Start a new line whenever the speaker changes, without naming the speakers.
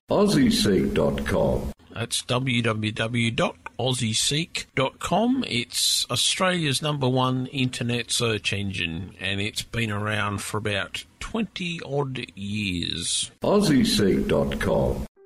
AussieSeek.com.
That's www.aussieseek.com. It's Australia's #1 internet search engine, and it's been around for about 20-odd years.
AussieSeek.com.